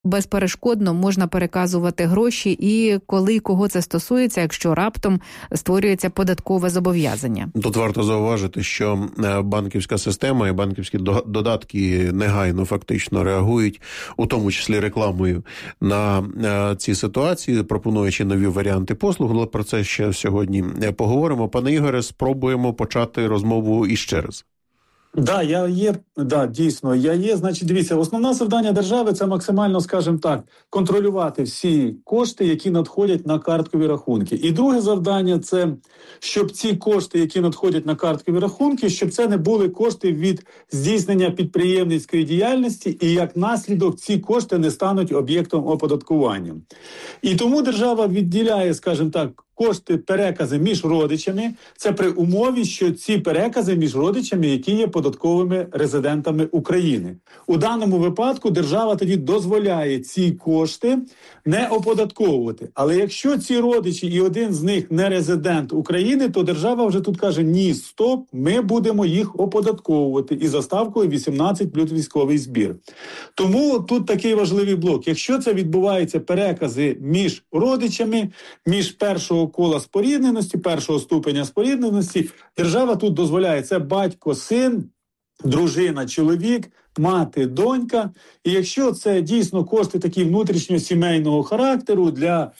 безперешкодно можна переказувати гроші і коли кого це стосується, якщо раптом створюється податкове зобов'язання? Тут варто зауважити, що банківська система і банківські додатки негайно фактично реагують, у тому числі рекламою, на ці ситуації, пропонуючи нові варіанти послуг, але про це ще сьогодні поговоримо. Пане Ігоре, спробуємо почати розмову іще раз. Дійсно, я є. Значить, дивіться, основне завдання держави – це максимально, скажімо так, контролювати всі кошти, які надходять на карткові рахунки. І друге завдання – це, щоб ці кошти, які надходять на карткові рахунки, щоб це не були кошти від здійснення підприємницької діяльності, і як наслідок ці кошти не стануть об'єктом оподаткування. І тому держава відділяє, скажімо так, кошти, перекази між родичами, це при умові, що ці перекази між родичами, які є податковими резидентами України. У даному випадку держава тоді дозволяє ці кошти не оподатковувати. Але якщо ці родичі і один з них не резидент України, то держава вже тут каже: ні, стоп, ми будемо їх оподатковувати і за ставкою 18 плюс військовий збір. Тому тут такий важливий блок. Якщо це відбуваються перекази між родичами, між першого кола спорідненості, першого ступеня спорідненості, держава тут дозволяє. Це батько, син, дружина, чоловік, мати, донька. І якщо це дійсно кошти такі внутрішньосімейного характеру для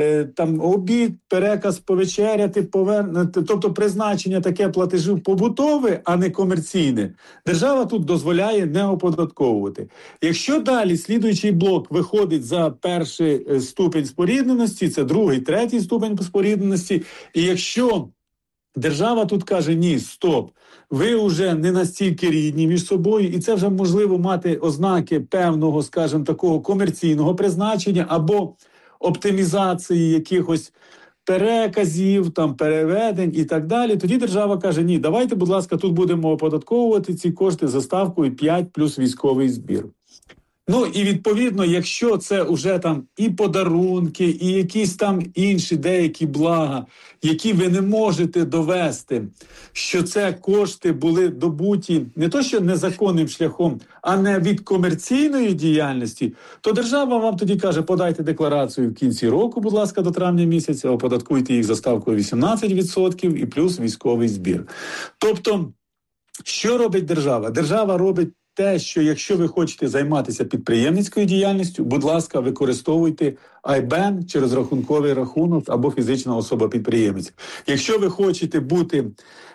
обід, переказ повечеряти, тобто призначення таке платежів побутове, а не комерційне, держава тут дозволяє не оподатковувати. Якщо далі слідуючий блок виходить за перший ступень спорідненості, це другий, третій ступень спорідненості, і якщо держава тут каже: ні, стоп, ви вже не настільки рідні між собою, і це вже можливо мати ознаки певного, скажімо, такого комерційного призначення або оптимізації якихось переказів, переведень і так далі, тоді держава каже: ні, давайте, будь ласка, тут будемо оподатковувати ці кошти за ставкою 5 плюс військовий збір. Ну і відповідно, якщо це вже і подарунки, і якісь інші деякі блага, які ви не можете довести, що це кошти були добуті не то що незаконним шляхом, а не від комерційної діяльності, то держава вам тоді каже: подайте декларацію в кінці року, будь ласка, до травня місяця, оподаткуйте їх за ставкою 18% і плюс військовий збір. Тобто, що робить держава? Держава робить те, що якщо ви хочете займатися підприємницькою діяльністю, будь ласка, використовуйте IBAN чи розрахунковий рахунок або фізична особа-підприємець. Якщо ви хочете бути,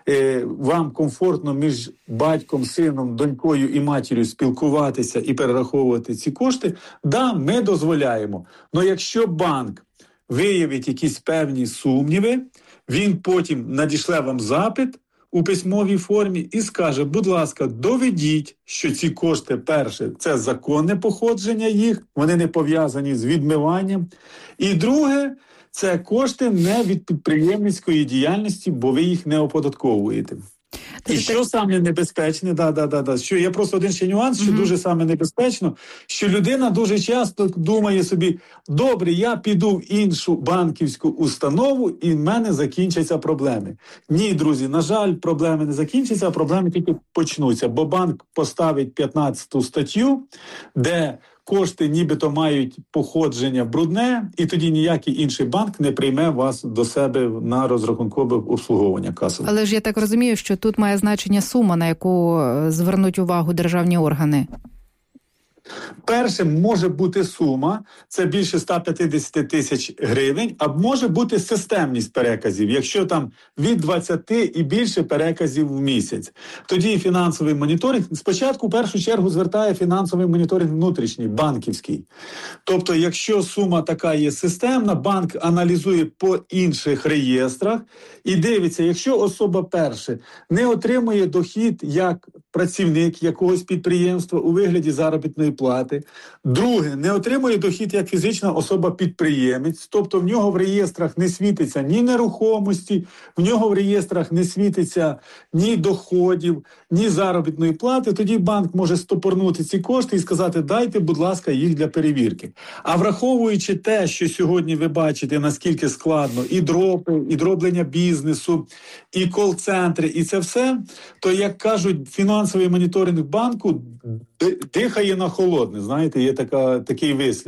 вам комфортно між батьком, сином, донькою і матір'ю спілкуватися і перераховувати ці кошти, ми дозволяємо. Но якщо банк виявить якісь певні сумніви, він потім надішле вам запит у письмовій формі і скаже: будь ласка, доведіть, що ці кошти, перше, це законне походження їх, вони не пов'язані з відмиванням. І друге, це кошти не від підприємницької діяльності, бо ви їх не оподатковуєте. І що саме небезпечне, що є просто один ще нюанс, що дуже саме небезпечно, що людина дуже часто думає собі: добре, я піду в іншу банківську установу і в мене закінчаться проблеми. Ні, друзі, на жаль, проблеми не закінчаться, а проблеми тільки почнуться, бо банк поставить 15 статтю, де кошти нібито мають походження брудне, і тоді ніякий інший банк не прийме вас до себе на розрахункове обслуговування касове. Але ж я так розумію, що тут має значення сума, на яку звернуть увагу державні органи. Перше, може бути сума, це більше 150 тисяч гривень, а може бути системність переказів, якщо від 20 і більше переказів в місяць. Тоді фінансовий моніторинг, спочатку в першу чергу звертає фінансовий моніторинг внутрішній, банківський. Тобто, якщо сума така є системна, банк аналізує по інших реєстрах і дивиться, якщо особа перше не отримує дохід як працівник якогось підприємства у вигляді заробітної плати, друге, не отримує дохід як фізична особа-підприємець, тобто в нього в реєстрах не світиться ні нерухомості, в нього в реєстрах не світиться ні доходів, ні заробітної плати, тоді банк може стопорнути ці кошти і сказати: дайте, будь ласка, їх для перевірки. А враховуючи те, що сьогодні ви бачите, наскільки складно і дропи, і дроблення бізнесу, і кол-центри, і це все, то, як кажуть, фінансові фінансовий моніторинг банку дихає на холодне. Знаєте, є такий вислів.